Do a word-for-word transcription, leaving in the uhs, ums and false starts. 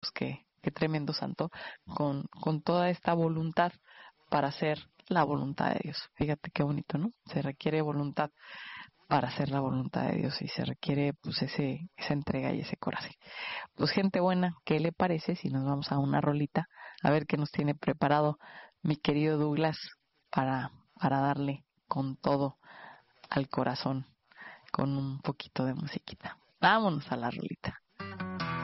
Dios, qué, qué tremendo santo, con, con toda esta voluntad para hacer la voluntad de Dios. Fíjate qué bonito, ¿no? Se requiere voluntad para hacer la voluntad de Dios y se requiere pues ese esa entrega y ese coraje. Pues gente buena, ¿qué le parece si nos vamos a una rolita a ver qué nos tiene preparado mi querido Douglas para para darle con todo al corazón con un poquito de musiquita? Vámonos a la rolita.